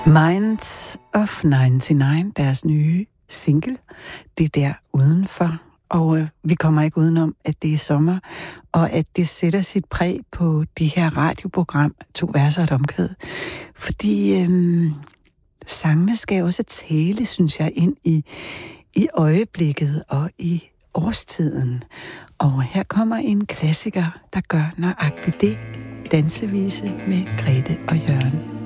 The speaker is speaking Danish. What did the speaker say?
Minds of 99, deres nye single, det er der udenfor. Og vi kommer ikke udenom, at det er sommer, og at det sætter sit præg på det her radioprogram, 2 verser og et omkvæd. Fordi sangene skal også tale, synes jeg, ind i øjeblikket og i årstiden. Og her kommer en klassiker, der gør nøjagtigt det. Dansevise med Grete og Jørgen.